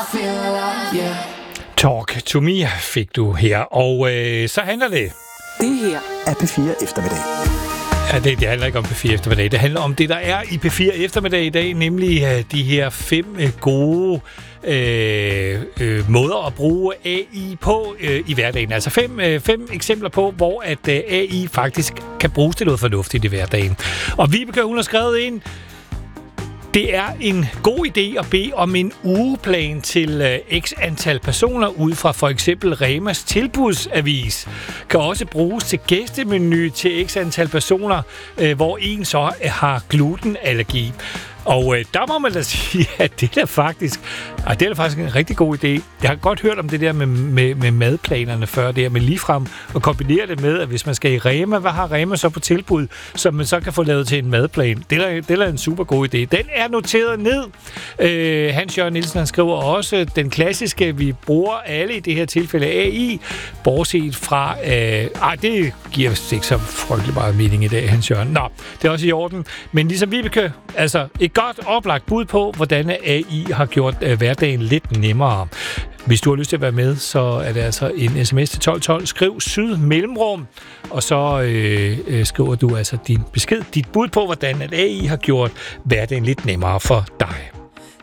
Talk to me fik du her, og så handler det. Det her er P4 Eftermiddag. Ja, det handler ikke om P4 Eftermiddag. Det handler om det, der er i P4 Eftermiddag i dag, nemlig de her 5 gode måder at bruge AI på i hverdagen. Altså 5 eksempler på, hvor at AI faktisk kan bruges til noget fornuftigt i hverdagen. Og Vibeke, hun har skrevet ind, det er en god idé at bede om en ugeplan til x antal personer ud fra for eksempel Remas tilbudsavis. Kan også bruges til gæstemenu til x antal personer, hvor en så har glutenallergi. Og der må man da sige, at det er faktisk en rigtig god idé. Jeg har godt hørt om det der med madplanerne før, det her med ligefrem at kombinere det med, at hvis man skal i Rema, hvad har Rema så på tilbud, som man så kan få lavet til en madplan? Det er en super god idé. Den er noteret ned. Hans Jørgen Nielsen, han skriver også, den klassiske, vi bruger alle i det her tilfælde AI, bortset fra... det giver ikke så frygtelig meget mening i dag, Hans Jørgen. Nå, det er også i orden. Men ligesom Vibeke, altså et godt oplagt bud på, hvordan AI har gjort hverdagen lidt nemmere. Hvis du har lyst til at være med, så er det altså en sms til 1212. Skriv syd mellemrum, og så skriver du altså din besked, dit bud på, hvordan AI har gjort hverdagen lidt nemmere for dig.